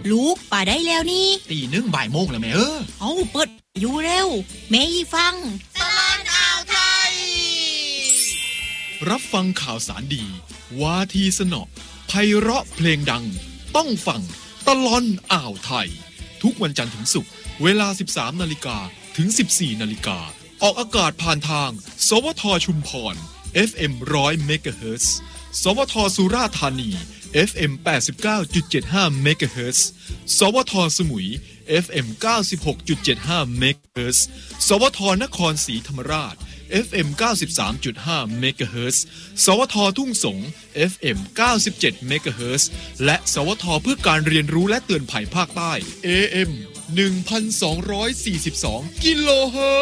ลูกป่าได้แล้วนี่ 1:00 บ่ายแล้วแม่เอาเปิดอยู่เร็วแม่อีฟังตลอดอ่าวไทยรับฟังข่าวสารดีวาทีสนอไพเราะเพลงดังต้องฟังตลอดอ่าวไทยทุกวันจันทร์ถึงศุกร์เวลา 13:00 นถึง 14:00 นออกอากาศผ่านทางสวทชุมพร FM 100 เมกะเฮิรตซ์ สวทสุราษฎร์ธานี FM 89.75 เมกะเฮิรตซ์ สวทสมุย FM 96.75 เมกะเฮิรตซ์ สวทนครศรีธรรมราช FM 93.5 เมกะเฮิรตซ์ สวททุ่งสง FM 97 เมกะเฮิรตซ์ และสวทเพื่อการเรียนรู้และเตือนภัยภาคใต้ AM 1,242 กิโลเฮิรตซ์